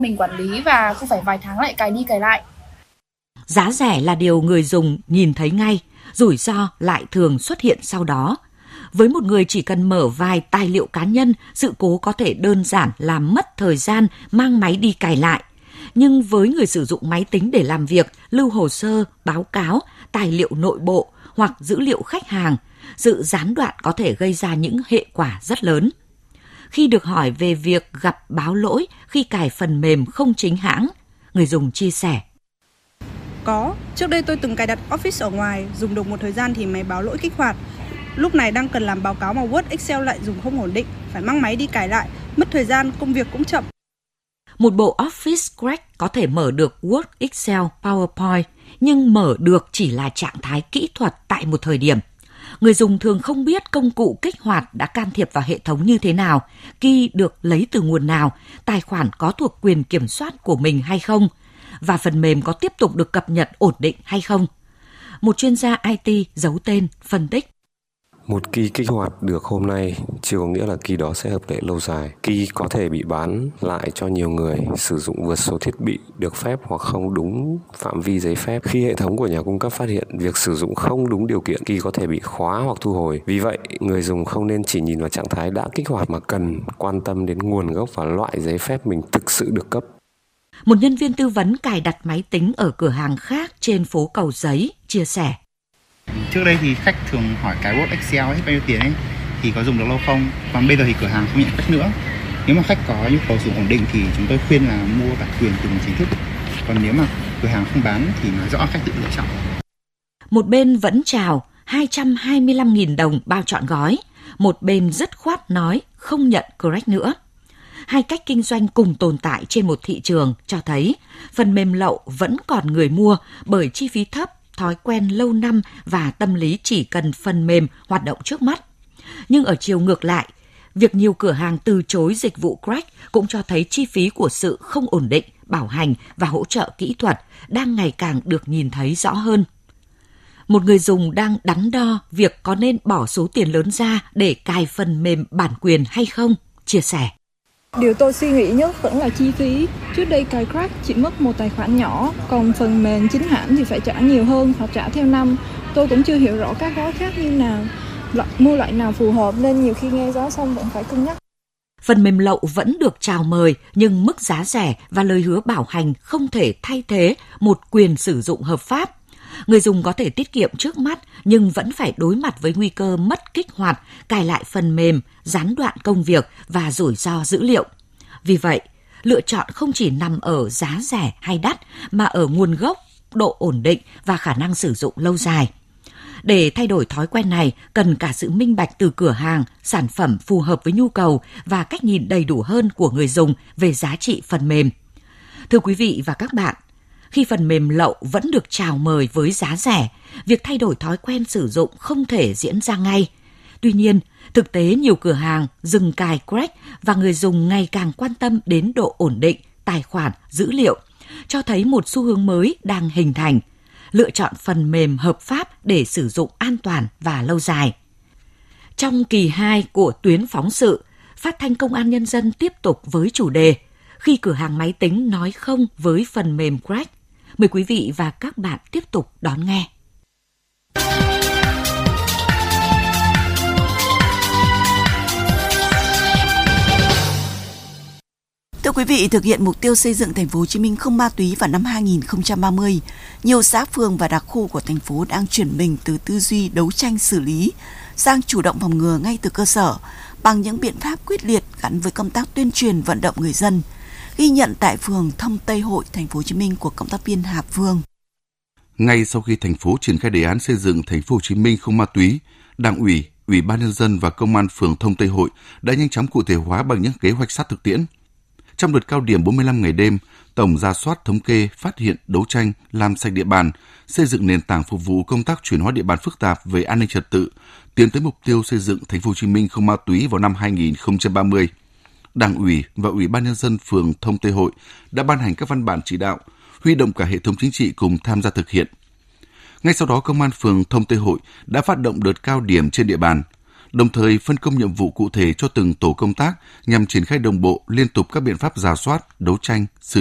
mình quản lý và không phải vài tháng lại cài đi cài lại. Giá rẻ là điều người dùng nhìn thấy ngay, rủi ro lại thường xuất hiện sau đó. Với một người chỉ cần mở vài tài liệu cá nhân, sự cố có thể đơn giản làm mất thời gian mang máy đi cài lại. Nhưng với người sử dụng máy tính để làm việc, lưu hồ sơ, báo cáo, tài liệu nội bộ hoặc dữ liệu khách hàng, sự gián đoạn có thể gây ra những hệ quả rất lớn. Khi được hỏi về việc gặp báo lỗi khi cài phần mềm không chính hãng, người dùng chia sẻ. Có, trước đây tôi từng cài đặt Office ở ngoài, dùng được một thời gian thì máy báo lỗi kích hoạt. Lúc này đang cần làm báo cáo mà Word, Excel lại dùng không ổn định, phải mang máy đi cài lại, mất thời gian, công việc cũng chậm. Một bộ Office Crack có thể mở được Word, Excel, PowerPoint, nhưng mở được chỉ là trạng thái kỹ thuật tại một thời điểm. Người dùng thường không biết công cụ kích hoạt đã can thiệp vào hệ thống như thế nào, key được lấy từ nguồn nào, tài khoản có thuộc quyền kiểm soát của mình hay không, và phần mềm có tiếp tục được cập nhật ổn định hay không. Một chuyên gia IT giấu tên phân tích. Một key kích hoạt được hôm nay chưa có nghĩa là key đó sẽ hợp lệ lâu dài. Key có thể bị bán lại cho nhiều người sử dụng vượt số thiết bị được phép hoặc không đúng phạm vi giấy phép. Khi hệ thống của nhà cung cấp phát hiện việc sử dụng không đúng điều kiện, key có thể bị khóa hoặc thu hồi. Vì vậy, người dùng không nên chỉ nhìn vào trạng thái đã kích hoạt mà cần quan tâm đến nguồn gốc và loại giấy phép mình thực sự được cấp. Một nhân viên tư vấn cài đặt máy tính ở cửa hàng khác trên phố Cầu Giấy chia sẻ. Trước đây thì khách thường hỏi cái Word, Excel hết bao nhiêu tiền ấy thì có dùng được lâu không? Còn bây giờ thì cửa hàng không nhận khách nữa. Nếu mà khách có nhu cầu sử dụng ổn định thì chúng tôi khuyên là mua bản quyền từ nguồn chính thức. Còn nếu mà cửa hàng không bán thì nói rõ khách tự lựa chọn. Một bên vẫn chào 225.000 đồng bao trọn gói, một bên dứt khoát nói không nhận crack nữa. Hai cách kinh doanh cùng tồn tại trên một thị trường cho thấy phần mềm lậu vẫn còn người mua bởi chi phí thấp, thói quen lâu năm và tâm lý chỉ cần phần mềm hoạt động trước mắt. Nhưng ở chiều ngược lại, việc nhiều cửa hàng từ chối dịch vụ crack cũng cho thấy chi phí của sự không ổn định, bảo hành và hỗ trợ kỹ thuật đang ngày càng được nhìn thấy rõ hơn. Một người dùng đang đắn đo việc có nên bỏ số tiền lớn ra để cài phần mềm bản quyền hay không, chia sẻ. Điều tôi suy nghĩ nhất vẫn là chi phí. Trước đây cài crack chỉ mất một tài khoản nhỏ, còn phần mềm chính hãng thì phải trả nhiều hơn hoặc trả theo năm. Tôi cũng chưa hiểu rõ các gói khác như nào, mua loại nào phù hợp nên nhiều khi nghe giá xong vẫn phải cân nhắc. Phần mềm lậu vẫn được chào mời nhưng mức giá rẻ và lời hứa bảo hành không thể thay thế một quyền sử dụng hợp pháp. Người dùng có thể tiết kiệm trước mắt nhưng vẫn phải đối mặt với nguy cơ mất kích hoạt, cài lại phần mềm, gián đoạn công việc và rủi ro dữ liệu. Vì vậy, lựa chọn không chỉ nằm ở giá rẻ hay đắt mà ở nguồn gốc, độ ổn định và khả năng sử dụng lâu dài. Để thay đổi thói quen này, cần cả sự minh bạch từ cửa hàng, sản phẩm phù hợp với nhu cầu và cách nhìn đầy đủ hơn của người dùng về giá trị phần mềm. Thưa quý vị và các bạn, khi phần mềm lậu vẫn được chào mời với giá rẻ, việc thay đổi thói quen sử dụng không thể diễn ra ngay. Tuy nhiên, thực tế nhiều cửa hàng dừng cài crack và người dùng ngày càng quan tâm đến độ ổn định, tài khoản, dữ liệu, cho thấy một xu hướng mới đang hình thành. Lựa chọn phần mềm hợp pháp để sử dụng an toàn và lâu dài. Trong kỳ 2 của tuyến phóng sự, Phát thanh Công an Nhân dân tiếp tục với chủ đề Khi cửa hàng máy tính nói không với phần mềm crack. Mời quý vị và các bạn tiếp tục đón nghe. Thưa quý vị, thực hiện mục tiêu xây dựng thành phố Hồ Chí Minh không ma túy vào năm 2030, nhiều xã phường và đặc khu của thành phố đang chuyển mình từ tư duy đấu tranh xử lý sang chủ động phòng ngừa ngay từ cơ sở bằng những biện pháp quyết liệt gắn với công tác tuyên truyền vận động người dân. Ghi nhận tại phường Thông Tây Hội, thành phố Hồ Chí Minh của cộng tác viên Hà Phương. Ngay sau khi thành phố triển khai đề án xây dựng thành phố Hồ Chí Minh không ma túy, Đảng ủy, Ủy ban Nhân dân và Công an phường Thông Tây Hội đã nhanh chóng cụ thể hóa bằng những kế hoạch sát thực tiễn. Trong đợt cao điểm 45 ngày đêm, tổng rà soát thống kê, phát hiện, đấu tranh, làm sạch địa bàn, xây dựng nền tảng phục vụ công tác chuyển hóa địa bàn phức tạp về an ninh trật tự, tiến tới mục tiêu xây dựng thành phố Hồ Chí Minh không ma túy vào năm 2030. Đảng ủy và Ủy ban Nhân dân phường Thông Tây Hội đã ban hành các văn bản chỉ đạo, huy động cả hệ thống chính trị cùng tham gia thực hiện. Ngay sau đó, Công an phường Thông Tây Hội đã phát động đợt cao điểm trên địa bàn. đồng thời phân công nhiệm vụ cụ thể cho từng tổ công tác nhằm triển khai đồng bộ liên tục các biện pháp rà soát, đấu tranh, xử